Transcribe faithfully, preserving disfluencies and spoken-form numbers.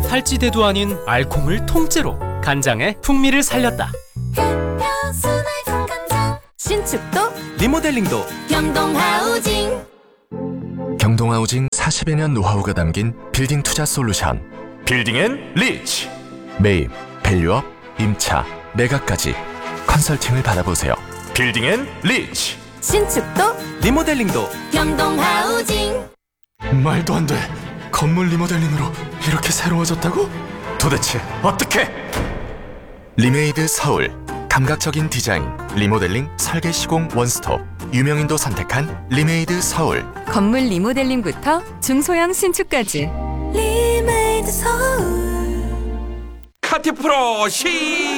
탈지대도 아닌 알콩을 통째로 간장의 풍미를 살렸다. 신축도 리모델링도 경동하우징. 경동하우징 사십여 년 노하우가 담긴 빌딩 투자 솔루션. 빌딩 앤 리치. 매입, 밸류업, 임차, 매각까지 컨설팅을 받아보세요. 빌딩 앤 리치. 신축도 리모델링도 경동하우징. 말도 안 돼. 건물 리모델링으로 이렇게 새로워졌다고? 도대체 어떻게? 리메이드 서울. 감각적인 디자인, 리모델링, 설계 시공 원스톱. 유명인도 선택한 리메이드 서울. 건물 리모델링부터 중소형 신축까지. 리메이드 서울. 카티 프로 시